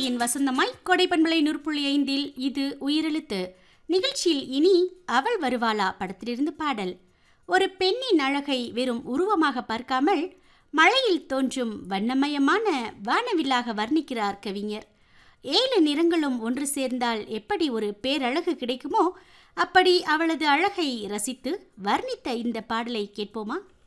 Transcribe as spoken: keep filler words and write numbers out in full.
என் வசந்தமாய் கொடைப்பண்பலை நூறு புள்ளி ஐந்தில் இது உயிரெழுத்து நிகழ்ச்சியில் இனி அவள் வருவாளா படத்திலிருந்து பாடல். ஒரு பெண்ணின் அழகை வெறும் உருவமாக பார்க்காமல் மழையில் தோன்றும் வண்ணமயமான வானவில்லாக வர்ணிக்கிறார் கவிஞர். ஏழு நிறங்களும் ஒன்று சேர்ந்தால் எப்படி ஒரு பேரழகு கிடைக்குமோ அப்படி அவளது அழகை ரசித்து வர்ணித்த இந்த பாடலை கேட்போமா?